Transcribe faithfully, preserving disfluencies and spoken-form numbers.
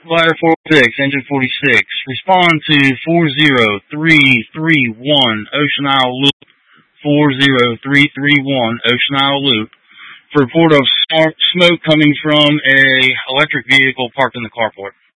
Glider four oh six, engine forty-six. Respond to four zero three three one Ocean Isle Loop. four zero three three one Ocean Isle Loop. For report of smoke coming from a electric vehicle parked in the carport.